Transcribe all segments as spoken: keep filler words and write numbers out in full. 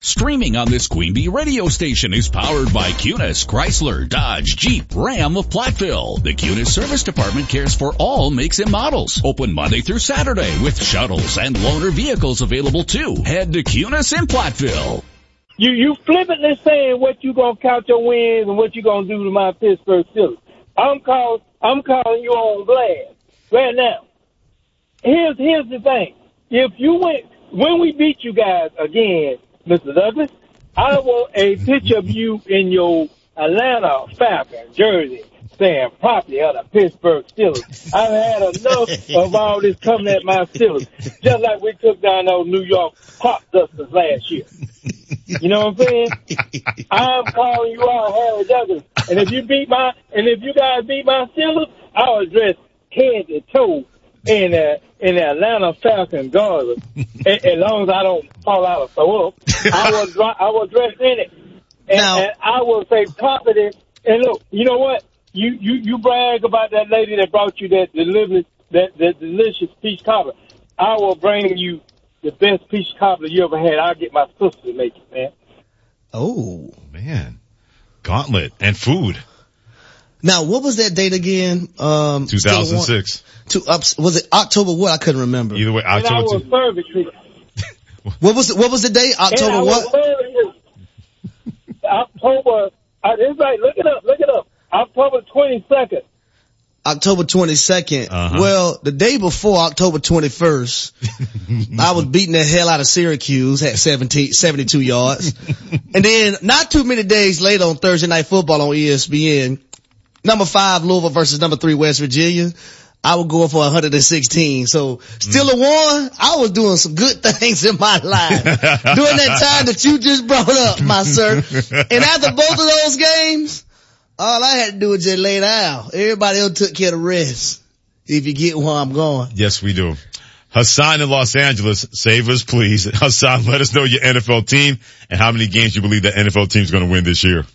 Streaming on this Queen Bee radio station is powered by Cunis, Chrysler, Dodge, Jeep, Ram of Platteville. The Cunis Service Department cares for all makes and models. Open Monday through Saturday with shuttles and loaner vehicles available too. Head to Cunis in Platteville. You you flippantly saying what you gonna count your wins and what you gonna do to my Pittsburgh Steelers. I'm call I'm calling you on blast right now. Here's here's the thing. If you went when we beat you guys again, Mister Douglas, I want a picture of you in your Atlanta Falcons jersey saying property of the Pittsburgh Steelers. I've had enough of all this coming at my Steelers, just like we took down those New York crop dusters last year. You know what I'm saying? I'm calling you out, Harry Douglas. And if you beat my, and if you guys beat my Steelers, I'll address head to toe in the, in the Atlanta Falcon garden. as, as long as I don't fall out of throw up, I will, I will dress in it. And, now, and I will say property. And look, you know what? You, you, you brag about that lady that brought you that delicious, that, that delicious peach cobbler. I will bring you the best peach cobbler you ever had. I'll get my sister to make it, man. Oh. Man. Gauntlet and food. Now, what was that date again? Um, two thousand six. To, uh, was it October what? I couldn't remember. Either way, October. And I will serve it to you. What was the, what was the date? October and I what? Will October. Uh, it's right. Look it up. Look it up. October twenty-second. October twenty-second. Uh-huh. Well, the day before, October twenty-first, I was beating the hell out of Syracuse, had seventeen, seventy-two yards. And then not too many days later on Thursday Night Football on E S P N, number five Louisville versus number three West Virginia, I was going for one hundred sixteen. So still a one, I was doing some good things in my life during that time that you just brought up, my sir. And after both of those games, all I had to do was just lay down. Everybody else took care of the rest. If you get where I'm going. Yes, we do. Hassan in Los Angeles, save us, please. Hassan, let us know your N F L team and how many games you believe the N F L team is going to win this year.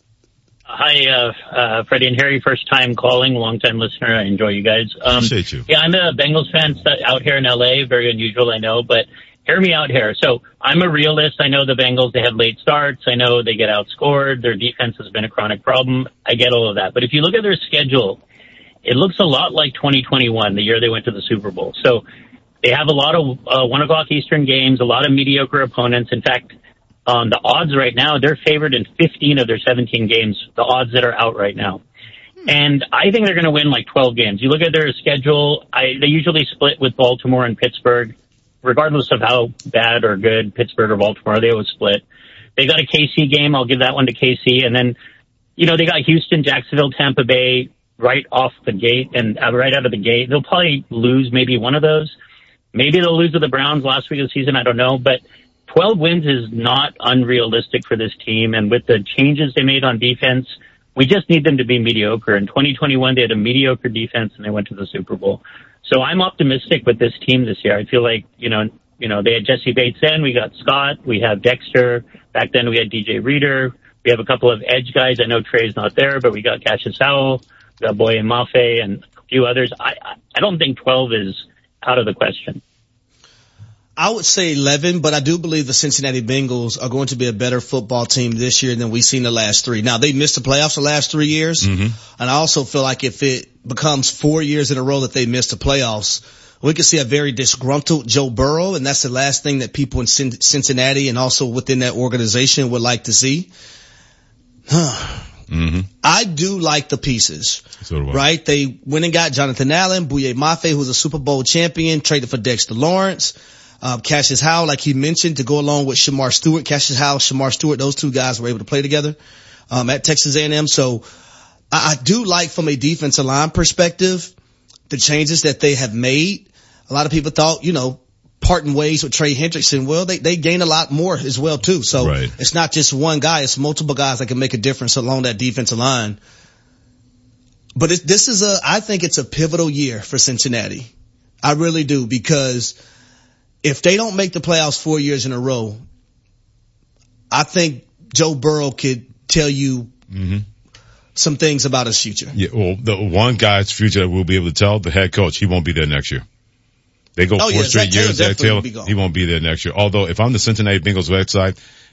Hi, uh, uh, Freddie and Harry, first time calling, long time listener. I enjoy you guys. Um, Appreciate you. Yeah, I'm a Bengals fan out here in L A. Very unusual, I know, but hear me out here. So I'm a realist. I know the Bengals, they have late starts. I know they get outscored. Their defense has been a chronic problem. I get all of that. But if you look at their schedule, it looks a lot like twenty twenty-one, the year they went to the Super Bowl. So they have a lot of uh, one o'clock Eastern games, a lot of mediocre opponents. In fact, Um, the odds right now, they're favored in fifteen of their seventeen games, the odds that are out right now. And I think they're going to win like twelve games. You look at their schedule, I, they usually split with Baltimore and Pittsburgh. Regardless of how bad or good Pittsburgh or Baltimore, they always split. They got a K C game. I'll give that one to K C. And then, you know, they got Houston, Jacksonville, Tampa Bay right off the gate and uh, right out of the gate. They'll probably lose maybe one of those. Maybe they'll lose to the Browns last week of the season. I don't know. But twelve wins is not unrealistic for this team. And with the changes they made on defense, we just need them to be mediocre. In twenty twenty-one, they had a mediocre defense and they went to the Super Bowl. So I'm optimistic with this team this year. I feel like, you know, you know, they had Jesse Bates then, we got Scott, we have Dexter. Back then we had D J Reader. We have a couple of edge guys. I know Trey's not there, but we got Cassius Howell, we got Boye Mafe and a few others. I, I don't think twelve is out of the question. I would say eleven, but I do believe the Cincinnati Bengals are going to be a better football team this year than we've seen the last three. Now, they missed the playoffs the last three years, mm-hmm. and I also feel like if it becomes four years in a row that they missed the playoffs, we could see a very disgruntled Joe Burrow, and that's the last thing that people in Cincinnati and also within that organization would like to see. mm-hmm. I do like the pieces, so do I. Right? They went and got Jonathan Allen, Boye Mafe, who's a Super Bowl champion, traded for Dexter Lawrence. Uh, Cassius Howell, like he mentioned, to go along with Shamar Stewart. Cassius Howell, Shamar Stewart, those two guys were able to play together, um, at Texas A and M. So I, I do like from a defensive line perspective, the changes that they have made. A lot of people thought, you know, parting ways with Trey Hendrickson. Well, they, they gain a lot more as well too. So right. It's not just one guy, it's multiple guys that can make a difference along that defensive line. But it, this is a, I think it's a pivotal year for Cincinnati. I really do, because if they don't make the playoffs four years in a row, I think Joe Burrow could tell you mm-hmm. some things about his future. Yeah, well, the one guy's future that we'll be able to tell, the head coach, he won't be there next year. They go oh, four yeah, straight Zach years, Zach Taylor, Taylor, he won't be there next year. Although, if I'm the Cincinnati Bengals website